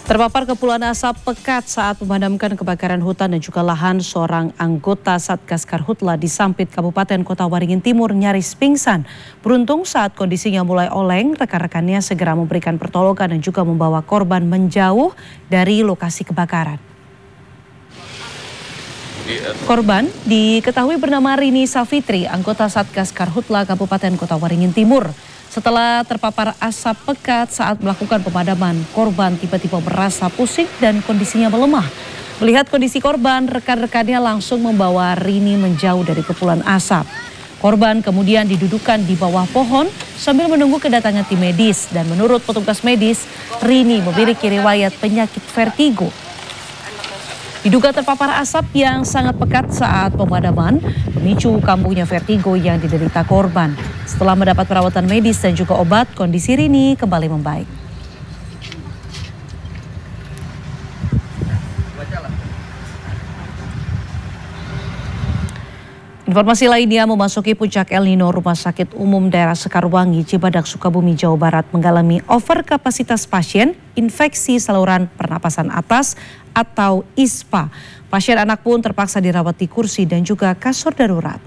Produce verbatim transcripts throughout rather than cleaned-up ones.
Terpapar kepulan asap pekat saat memadamkan kebakaran hutan dan juga lahan, seorang anggota Satgas Karhutla di Sampit, Kabupaten Kota Waringin Timur nyaris pingsan. Beruntung saat kondisinya mulai oleng, rekan-rekannya segera memberikan pertolongan dan juga membawa korban menjauh dari lokasi kebakaran. Korban diketahui bernama Rini Safitri, anggota Satgas Karhutla Kabupaten Kota Waringin Timur. Setelah terpapar asap pekat saat melakukan pemadaman, korban tiba-tiba merasa pusing dan kondisinya melemah. Melihat kondisi korban, rekan-rekannya langsung membawa Rini menjauh dari kepulan asap. Korban kemudian didudukan di bawah pohon sambil menunggu kedatangan tim medis. Dan menurut petugas medis, Rini memiliki riwayat penyakit vertigo. Diduga terpapar asap yang sangat pekat saat pemadaman memicu kambuhnya vertigo yang diderita korban. Setelah mendapat perawatan medis dan juga obat, kondisi Rini kembali membaik. Informasi lainnya, memasuki puncak El Nino, Rumah Sakit Umum Daerah Sekarwangi, Cibadak, Sukabumi, Jawa Barat mengalami overkapasitas pasien infeksi saluran pernapasan atas atau I S P A. Pasien anak pun terpaksa dirawat di kursi dan juga kasur darurat.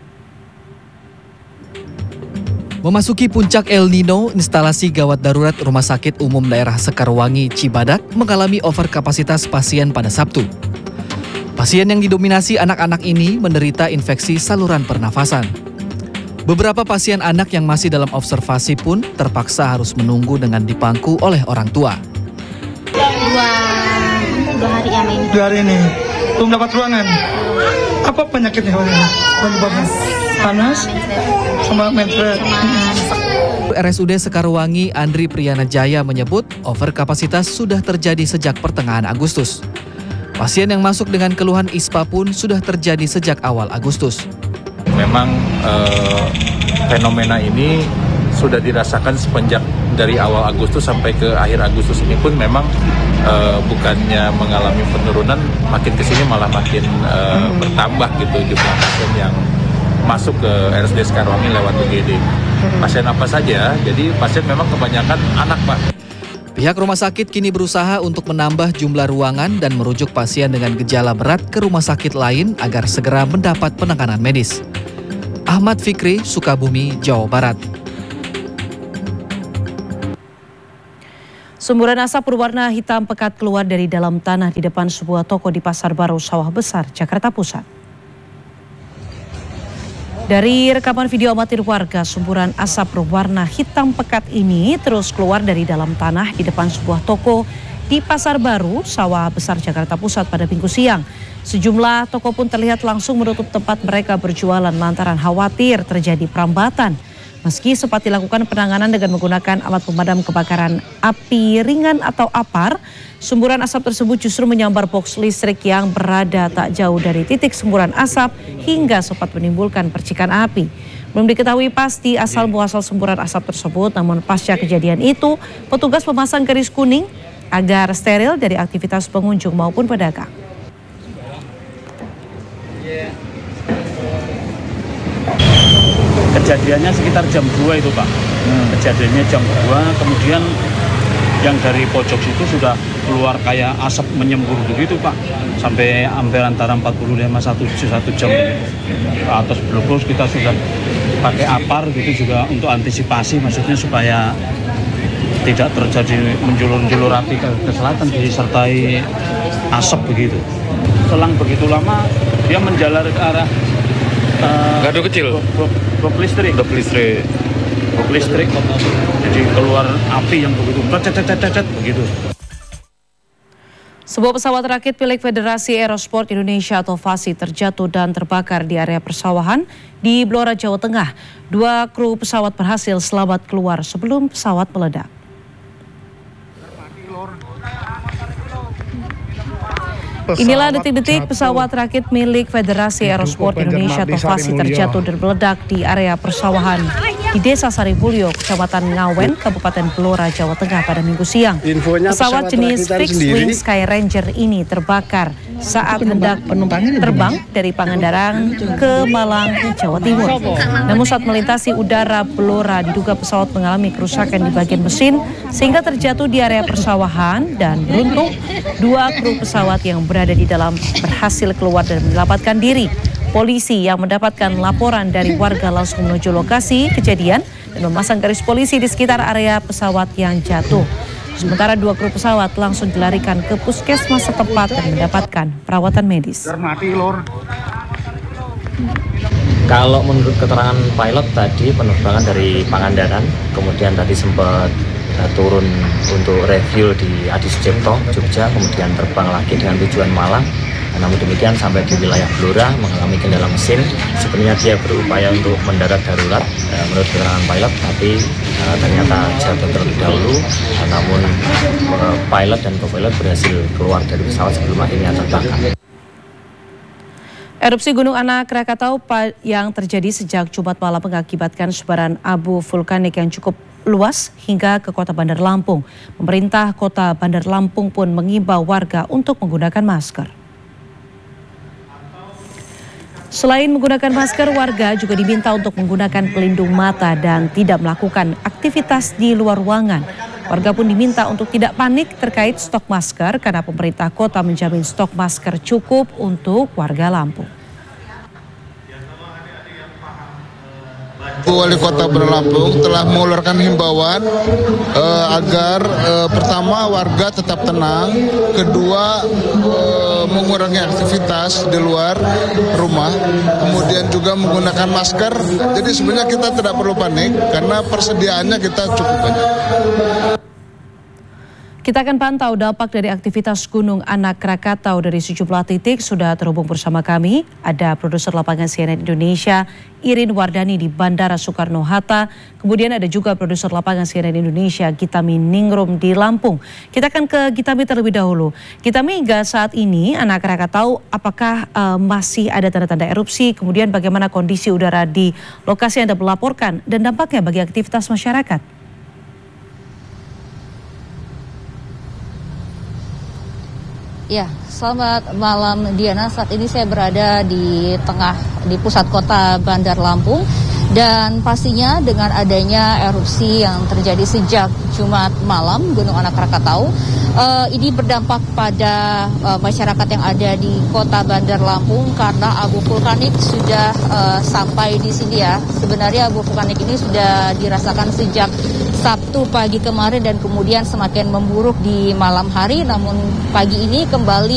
Memasuki puncak El Nino, instalasi gawat darurat Rumah Sakit Umum Daerah Sekarwangi, Cibadak mengalami overkapasitas pasien pada Sabtu. Pasien yang didominasi anak-anak ini menderita infeksi saluran pernafasan. Beberapa pasien anak yang masih dalam observasi pun terpaksa harus menunggu dengan dipangku oleh orang tua. Dua, dua hari ya ini. Dua hari ini, belum dapat ruangan. Apa penyakitnya? Penyebabnya? Panas, sama menstruasi. R S U D Sekarwangi Andri Priyana Jaya menyebut overkapasitas sudah terjadi sejak pertengahan Agustus. Pasien yang masuk dengan keluhan I S P A pun sudah terjadi sejak awal Agustus. Memang eh, fenomena ini sudah dirasakan semenjak dari awal Agustus sampai ke akhir Agustus ini pun memang eh, bukannya mengalami penurunan, makin kesini malah makin eh, bertambah gitu jumlah pasien yang masuk ke R S U D Sekarwangi lewat U G D. Pasien apa saja? Jadi pasien memang kebanyakan anak, Pak. Pihak rumah sakit kini berusaha untuk menambah jumlah ruangan dan merujuk pasien dengan gejala berat ke rumah sakit lain agar segera mendapat penanganan medis. Ahmad Fikri, Sukabumi, Jawa Barat. Semburan asap berwarna hitam pekat keluar dari dalam tanah di depan sebuah toko di Pasar Baru, Sawah Besar, Jakarta Pusat. Dari rekaman video amatir warga, semburan asap berwarna hitam pekat ini terus keluar dari dalam tanah di depan sebuah toko di Pasar Baru, Sawah Besar, Jakarta Pusat pada Minggu siang. Sejumlah toko pun terlihat langsung menutup tempat mereka berjualan lantaran khawatir terjadi perambatan. Meski sempat dilakukan penanganan dengan menggunakan alat pemadam kebakaran api ringan atau APAR, semburan asap tersebut justru menyambar box listrik yang berada tak jauh dari titik semburan asap hingga sempat menimbulkan percikan api. Belum diketahui pasti asal muasal semburan asap tersebut, namun pasca kejadian itu, petugas memasang garis kuning agar steril dari aktivitas pengunjung maupun pedagang. Kejadiannya sekitar jam dua itu, Pak. Hmm. Kejadiannya jam dua, kemudian yang dari pojok situ sudah keluar kayak asap menyembur begitu, Pak. Sampai hampir antara empat puluh lima sampai satu jam. Ke atas blok kita sudah pakai APAR gitu juga untuk antisipasi, maksudnya supaya tidak terjadi menjulur-julur api ke, ke selatan disertai asap begitu. Selang begitu lama dia menjalar ke arah Uh, Gado kecil? Blok listrik. Blok listrik. Blok listrik. Jadi keluar api yang begitu, cet-cet-cet begitu. Sebuah pesawat rakit milik Federasi Aerosport Indonesia atau FASI terjatuh dan terbakar di area persawahan di Blora, Jawa Tengah. Dua kru pesawat berhasil selamat keluar sebelum pesawat meledak. Inilah detik-detik pesawat rakit milik Federasi Aerosport Indonesia atau FASI terjatuh dan meledak di area persawahan di Desa Saripulyo, Kecamatan Ngawen, Kabupaten Blora, Jawa Tengah pada Minggu siang. Infonya Pesawat jenis Fixed Wing Sky Ranger ini terbakar saat hendak terbang dari Pangandaran ke Malang, Jawa Timur. Namun saat melintasi udara Blora, diduga pesawat mengalami kerusakan di bagian mesin sehingga terjatuh di area persawahan, dan beruntung dua kru pesawat yang berada di dalam berhasil keluar dan menyelamatkan diri. Polisi yang mendapatkan laporan dari warga langsung menuju lokasi kejadian dan memasang garis polisi di sekitar area pesawat yang jatuh. Sementara dua kru pesawat langsung dilarikan ke puskesmas setempat dan mendapatkan perawatan medis. Kalau menurut keterangan pilot tadi, penerbangan dari Pangandaran, kemudian tadi sempat uh, turun untuk review di Adi Sucipto, Jogja, kemudian terbang lagi dengan tujuan Malang. Namun demikian sampai di wilayah Blora mengalami kendala mesin. Sebenarnya dia berupaya untuk mendarat darurat uh, menurut keterangan pilot, tapi uh, ternyata jatuh terlebih dahulu. Uh, namun uh, pilot dan co-pilot berhasil keluar dari pesawat sebelum akhirnya terbakar. Erupsi Gunung Anak Krakatau yang terjadi sejak Jumat malam mengakibatkan sebaran abu vulkanik yang cukup luas hingga ke kota Bandar Lampung. Pemerintah kota Bandar Lampung pun mengimbau warga untuk menggunakan masker. Selain menggunakan masker, warga juga diminta untuk menggunakan pelindung mata dan tidak melakukan aktivitas di luar ruangan. Warga pun diminta untuk tidak panik terkait stok masker karena pemerintah kota menjamin stok masker cukup untuk warga Lampung. Wali Kota Bandar Lampung telah mengeluarkan himbauan eh, agar eh, pertama warga tetap tenang, kedua eh, mengurangi aktivitas di luar rumah, kemudian juga menggunakan masker. Jadi sebenarnya kita tidak perlu panik karena persediaannya kita cukup banyak. Kita akan pantau dampak dari aktivitas Gunung Anak Krakatau dari sejumlah titik. Sudah terhubung bersama kami, ada produser lapangan C N N Indonesia, Irin Wardani di Bandara Soekarno-Hatta. Kemudian ada juga produser lapangan C N N Indonesia, Gitami Ningrum di Lampung. Kita akan ke Gitami terlebih dahulu. Gitami, hingga saat ini Anak Krakatau apakah uh, masih ada tanda-tanda erupsi? Kemudian bagaimana kondisi udara di lokasi yang Anda melaporkan dan dampaknya bagi aktivitas masyarakat? Ya, selamat malam Diana. Saat ini saya berada di tengah, di pusat kota Bandar Lampung. Dan pastinya dengan adanya erupsi yang terjadi sejak Jumat malam, Gunung Anak Krakatau, uh, ini berdampak pada uh, masyarakat yang ada di kota Bandar Lampung karena abu vulkanik sudah uh, sampai di sini ya. Sebenarnya abu vulkanik ini sudah dirasakan sejak Sabtu pagi kemarin dan kemudian semakin memburuk di malam hari, namun pagi ini kembali